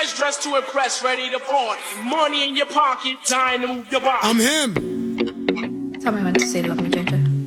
fresh, dressed to impress, ready to party. Money in your pocket, dying to move your body. I'm him. Tell me when to say love me, Jojo.